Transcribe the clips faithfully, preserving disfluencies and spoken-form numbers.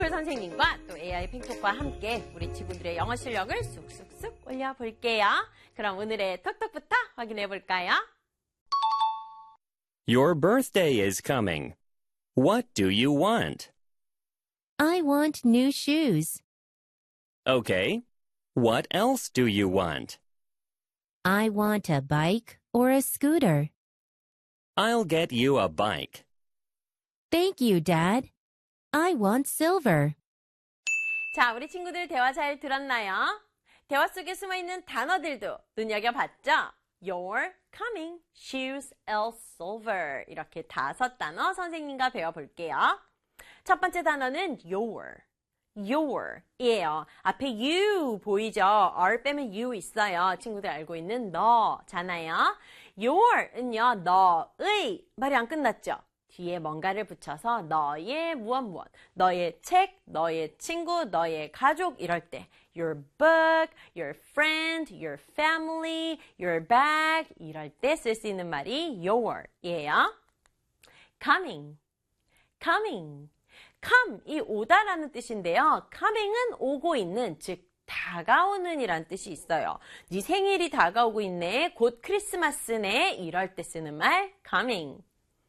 선생님과 또 에이아이 팽톡과 함께 우리 친구들의 영어 실력을 쑥쑥쑥 올려볼게요. 그럼 오늘의 톡톡부터 확인해 볼까요? Your birthday is coming. What do you want? I want new shoes. Okay. What else do you want? I want a bike or a scooter. I'll get you a bike. Thank you, Dad. I want silver. 자, 우리 친구들 대화 잘 들었나요? 대화 속에 숨어있는 단어들도 눈여겨봤죠? You're coming, shoes, else, silver. 이렇게 다섯 단어 선생님과 배워볼게요. 첫 번째 단어는 your. your 이에요. 앞에 you 보이죠? R 빼면 you 있어요. 친구들 알고 있는 너잖아요. your은요, 너의 말이 안 끝났죠? 뒤에 뭔가를 붙여서 너의 무엇 무엇, 너의 책, 너의 친구, 너의 가족 이럴 때 your book, your friend, your family, your bag 이럴 때 쓸 수 있는 말이 your이에요. coming, coming, come 이 오다라는 뜻인데요. coming은 오고 있는, 즉 다가오는 이란 뜻이 있어요. 네 생일이 다가오고 있네, 곧 크리스마스네 이럴 때 쓰는 말 coming.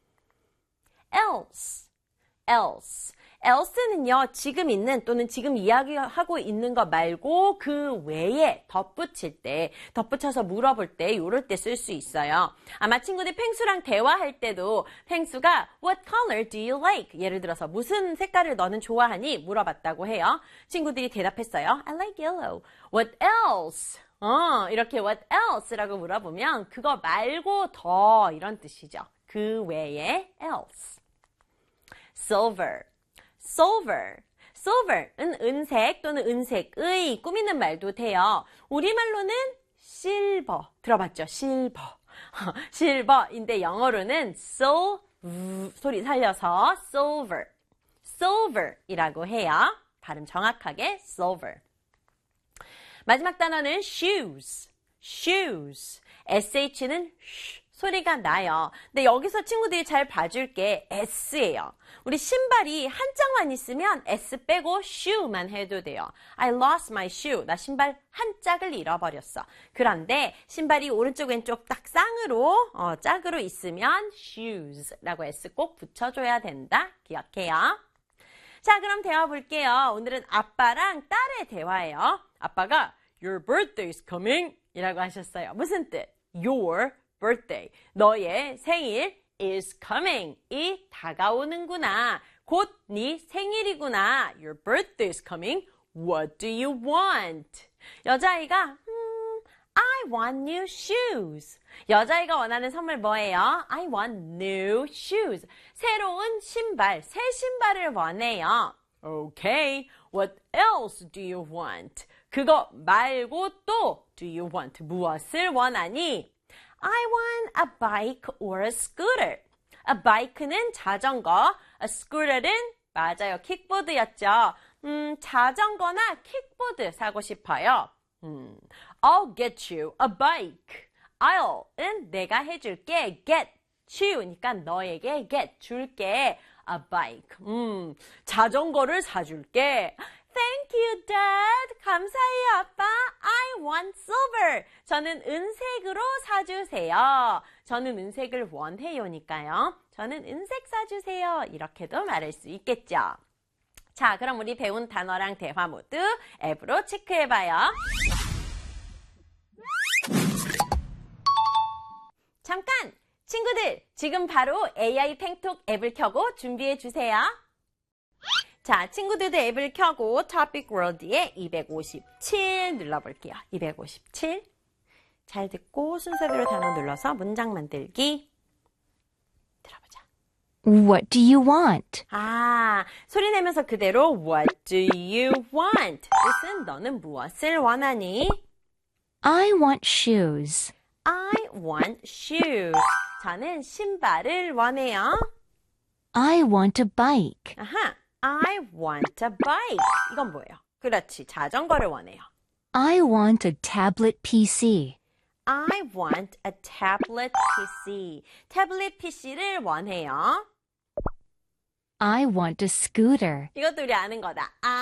else, else. else는요, 지금 있는 또는 지금 이야기하고 있는 거 말고 그 외에 덧붙일 때, 덧붙여서 물어볼 때, 요럴 때 쓸 수 있어요. 아마 친구들 펭수랑 대화할 때도 펭수가 What color do you like? 예를 들어서 무슨 색깔을 너는 좋아하니? 물어봤다고 해요. 친구들이 대답했어요. I like yellow. What else? 어, 이렇게 what else라고 물어보면 그거 말고 더 이런 뜻이죠. 그 외에 else. silver, silver. silver은 은색 또는 은색의 꾸미는 말도 돼요. 우리말로는 silver 들어봤죠? silver. silver인데 영어로는 sil 소리 살려서 silver, silver이라고 해요. 발음 정확하게 silver. 마지막 단어는 shoes, shoes. sh는 sh 소리가 나요. 근데 여기서 친구들이 잘 봐줄게. S예요. 우리 신발이 한 짝만 있으면 S 빼고 shoe만 해도 돼요. I lost my shoe. 나 신발 한 짝을 잃어버렸어. 그런데 신발이 오른쪽 왼쪽 딱 쌍으로 어, 짝으로 있으면 shoes라고 S 꼭 붙여줘야 된다. 기억해요. 자, 그럼 대화 볼게요. 오늘은 아빠랑 딸의 대화예요. 아빠가 Your birthday is coming 이라고 하셨어요. 무슨 뜻? Your birthday. 너의 생일 is coming. 이 다가오는구나. 곧 네 생일이구나. Your birthday is coming. What do you want? 여자아이가 음, I want new shoes. 여자아이가 원하는 선물 뭐예요? I want new shoes. 새로운 신발, 새 신발을 원해요. Okay. What else do you want? 그거 말고 또 do you want? 무엇을 원하니? I want a bike or a scooter. A bike는 자전거, a scooter는 맞아요. 킥보드였죠. 음, 자전거나 킥보드 사고 싶어요. 음, I'll get you a bike. I'll은 내가 해줄게. get you니까 너에게 get 줄게. a bike. 음, 자전거를 사줄게. Thank you, Dad. 감사해요, 아빠. I want silver. 저는 은색으로 사주세요. 저는 은색을 원해요니까요. 저는 은색 사주세요. 이렇게도 말할 수 있겠죠. 자, 그럼 우리 배운 단어랑 대화 모두 앱으로 체크해봐요. 잠깐! 친구들, 지금 바로 에이아이 팽톡 앱을 켜고 준비해주세요. 자, 친구들도 앱을 켜고 Topic World의 이백오십칠 눌러볼게요. 이백오십칠. 잘 듣고 순서대로 단어 눌러서 문장 만들기. 들어보자. What do you want? 아, 소리 내면서 그대로 What do you want? 뜻은 너는 무엇을 원하니? I want shoes. I want shoes. 저는 신발을 원해요. I want a bike. 아하. I want a bike. 이건 뭐예요? 그렇지, 자전거를 원해요. I want a tablet 피씨. I want a tablet 피씨. 태블릿 피씨를 원해요. I want a scooter. 이것도 우리 아는 거다.